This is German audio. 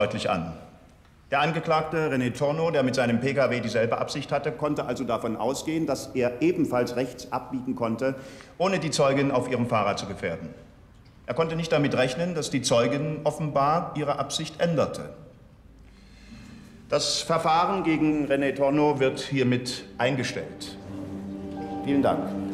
deutlich an. Der Angeklagte René Tornow, der mit seinem Pkw dieselbe Absicht hatte, konnte also davon ausgehen, dass er ebenfalls rechts abbiegen konnte, ohne die Zeugin auf ihrem Fahrrad zu gefährden. Er konnte nicht damit rechnen, dass die Zeugin offenbar ihre Absicht änderte. Das Verfahren gegen René Tornow wird hiermit eingestellt. Vielen Dank.